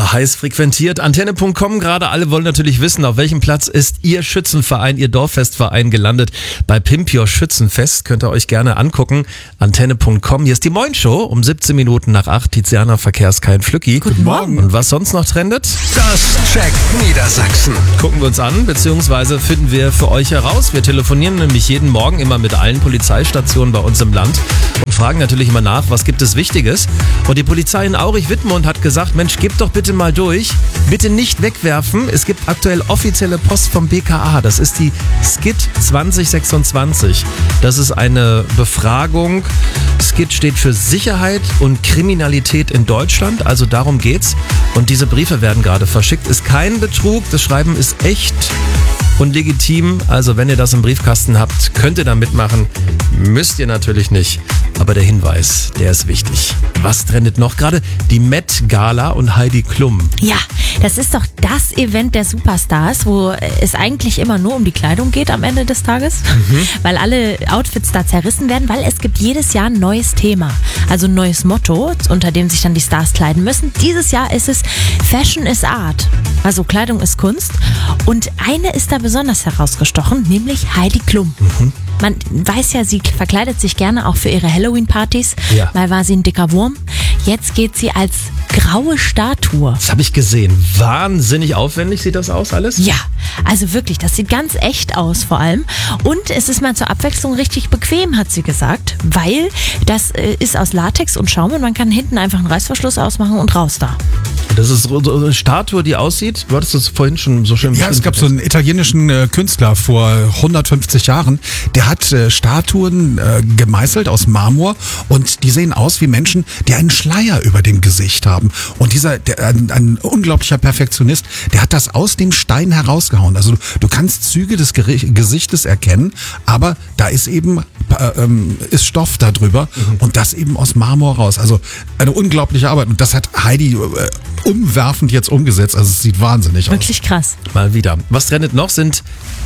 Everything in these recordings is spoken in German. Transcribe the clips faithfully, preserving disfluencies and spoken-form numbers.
Heiß frequentiert. Antenne Punkt com gerade. Alle wollen natürlich wissen, auf welchem Platz ist Ihr Schützenverein, Ihr Dorffestverein gelandet. Bei Pimp Your Schützenfest könnt ihr euch gerne angucken. Antenne Punkt com. Hier ist die Moin Show um siebzehn Minuten nach acht. Tiziana Verkehrskein Flücki. Guten Morgen. Und was sonst noch trendet? Das checkt Niedersachsen. Gucken wir uns an, beziehungsweise finden wir für euch heraus. Wir telefonieren nämlich jeden Morgen immer mit allen Polizeistationen bei uns im Land und fragen natürlich immer nach, was gibt es Wichtiges. Und die Polizei in Aurich-Wittmund hat gesagt, Mensch, gebt doch bitte mal durch. Bitte nicht wegwerfen. Es gibt aktuell offizielle Post vom B K A. Das ist die S K I T zwanzig sechsundzwanzig. Das ist eine Befragung. S K I T steht für Sicherheit und Kriminalität in Deutschland. Also darum geht's. Und diese Briefe werden gerade verschickt. Ist kein Betrug. Das Schreiben ist echt und legitim. Also wenn ihr das im Briefkasten habt, könnt ihr da mitmachen. Müsst ihr natürlich nicht. Aber der Hinweis, der ist wichtig. Was trendet noch gerade? Die Met Gala und Heidi Klum. Ja, das ist doch das Event der Superstars, wo es eigentlich immer nur um die Kleidung geht am Ende des Tages, mhm. weil alle Outfits da zerrissen werden, weil es gibt jedes Jahr ein neues Thema, also ein neues Motto, unter dem sich dann die Stars kleiden müssen. Dieses Jahr ist es Fashion is Art, also Kleidung ist Kunst, und eine ist da besonders herausgestochen, nämlich Heidi Klum. Mhm. Man weiß ja, sie verkleidet sich gerne auch für ihre Halloween-Partys. Ja. Mal war sie ein dicker Wurm. Jetzt geht sie als graue Statue. Das habe ich gesehen. Wahnsinnig aufwendig sieht das aus alles? Ja, also wirklich, das sieht ganz echt aus vor allem. Und es ist mal zur Abwechslung richtig bequem, hat sie gesagt, weil das äh, ist aus Latex und Schaum und man kann hinten einfach einen Reißverschluss ausmachen und raus da. Das ist so eine Statue, die aussieht. Du hattest das vorhin schon so schön Ja, es gab so einen italienischen äh, Künstler vor hundertfünfzig Jahren, der hat äh, Statuen äh, gemeißelt aus Marmor und die sehen aus wie Menschen, die einen Schleier über dem Gesicht haben. Und dieser, der, ein, ein unglaublicher Perfektionist, der hat das aus dem Stein herausgehauen. Also du, du kannst Züge des Geri- Gesichtes erkennen, aber da ist eben äh, ähm, ist Stoff da drüber mhm. und das eben aus Marmor raus. Also eine unglaubliche Arbeit. Und das hat Heidi äh, umwerfend jetzt umgesetzt. Also es sieht wahnsinnig aus. Wirklich krass. Mal wieder. Was trendet noch, sind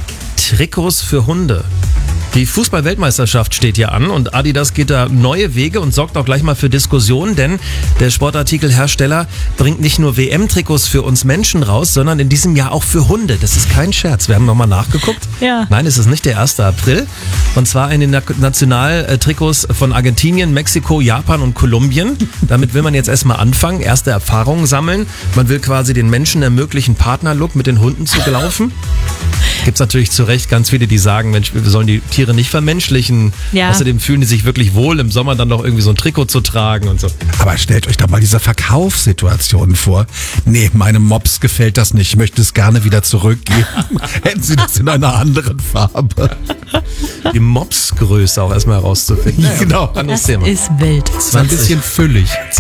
Trikots für Hunde. Die Fußball-Weltmeisterschaft steht ja an und Adidas geht da neue Wege und sorgt auch gleich mal für Diskussionen, denn der Sportartikelhersteller bringt nicht nur W M-Trikots für uns Menschen raus, sondern in diesem Jahr auch für Hunde. Das ist kein Scherz. Wir haben nochmal nachgeguckt. Ja. Nein, es ist nicht der erste April. Und zwar in den Nationaltrikots von Argentinien, Mexiko, Japan und Kolumbien. Damit will man jetzt erstmal anfangen, erste Erfahrungen sammeln. Man will quasi den Menschen ermöglichen, Partnerlook mit den Hunden zu laufen. Gibt es natürlich zu Recht ganz viele, die sagen, Mensch, wir sollen die Tiere nicht vermenschlichen. Ja. Außerdem fühlen die sich wirklich wohl, im Sommer dann noch irgendwie so ein Trikot zu tragen und so. Aber stellt euch doch mal diese Verkaufssituationen vor. Nee, meinem Mops gefällt das nicht. Ich möchte es gerne wieder zurückgeben. Hätten Sie das in einer anderen Farbe. Die Mopsgröße auch erstmal herauszufinden. Ja, genau. Anderes Das Thema. ist wild. Das war ein bisschen füllig.